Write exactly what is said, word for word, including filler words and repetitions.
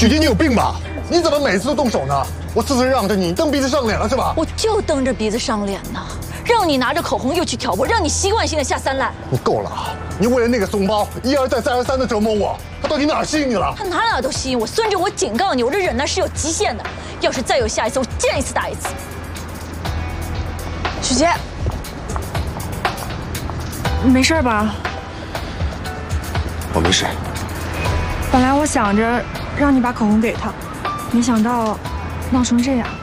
许姐，你有病吧？你怎么每次都动手呢？我次次让着你，你蹬鼻子上脸了是吧？ 我就蹬着鼻子上脸呢，让你拿着口红又去挑拨，让你习惯性的下三滥。 你够了啊！你为了那个怂包一而再再而三的折磨我，他到底哪儿吸引你了？ 他哪哪都吸引我，孙志，我警告你，我这忍耐是有极限的。要是再有下一次，我见一次打一次。 许杰，没事吧？ 我没事。 本来我想着让你把口红给他，没想到闹成这样。